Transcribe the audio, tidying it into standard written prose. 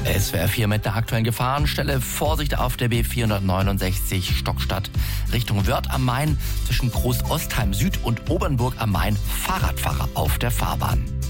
SWR 4 mit der aktuellen Gefahrenstelle. Vorsicht auf der B469 Stockstadt Richtung Wörth am Main zwischen Groß Ostheim Süd und Obernburg am Main. Fahrradfahrer auf der Fahrbahn.